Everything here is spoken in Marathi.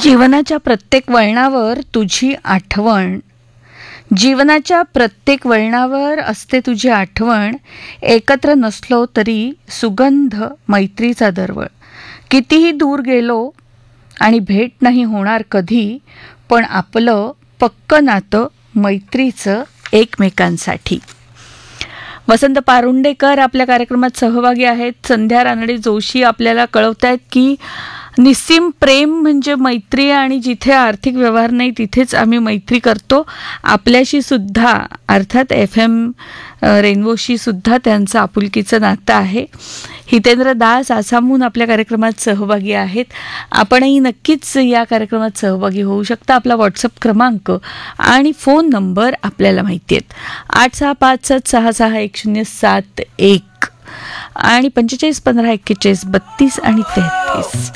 जीवनाच्या प्रत्येक वळणावर तुझी आठवण. जीवनाच्या प्रत्येक वळणावर असते तुझी आठवण. एकत्र नसलो तरी सुगंध मैत्रीचा दरवळ. कितीही दूर गेलो आणि भेट नाही होणार कधी, पण आपलं पक्क नातं मैत्रीचं एकमेकांसाठी. वसंत पारुंडेकर आपल्या कार्यक्रमात सहभागी आहेत. संध्या रानडे जोशी आपल्याला कळवत आहेत की निस्सीम प्रेम म्हणजे मैत्री, आणि जिथे आर्थिक व्यवहार नाही तिथेच आम्ही मैत्री करतो. आपल्याशी सुद्धा अर्थात FM रेनबोशी सुद्धा त्यांचं आपुलकीचं नातं आहे. हितेंद्र दास आसामहून आपल्या कार्यक्रमात सहभागी आहेत. आपणही नक्कीच या कार्यक्रमात सहभागी होऊ शकता. आपला व्हॉट्सअप क्रमांक आणि फोन नंबर आपल्याला माहिती आहेत. 8657661071 आणि 45154132 आणि 33.